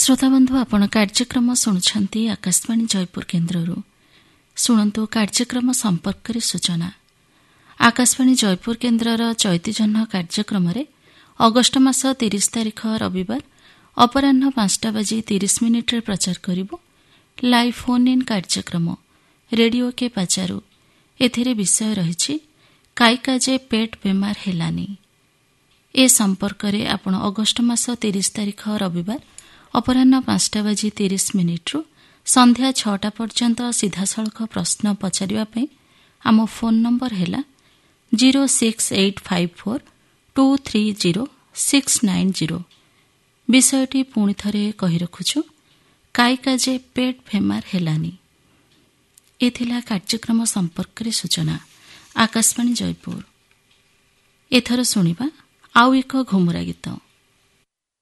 श्रोताबंधु आपण कार्यक्रम शुणुछंती आकाशवाणी जयपुर केन्द्ररू शुणु कार्यक्रम संपर्क सूचना। आकाशवाणी जयपुर केन्द्रर चैती जह्न कार्यक्रम अगस्ट मास 30 तारिख रविवार अपराह्न 5:30 प्रचार करिबो लाइव फोन इन कार्यक्रम रेडियो के पचारू। एथिरे विषय रहिछि काइकाजे पेट बेमार हेलानी। ए संपर्क रे आपण अगस्ट मास 30 तारिख रविवार अपराह्न 5:30 संध्या 6टा पर्यंत सीधासळख प्रश्न पचारिबा आम फोन नंबर है 06854230690। विषयटी पुणी थरे कहि रखुछु काइकाजे पेट बेमार हेलानी। एथिला कार्यक्रम संपर्क रे सूचना। आकाशवाणी जयपुर। एथर सुनिबा आउ एक घुमुरा गीत।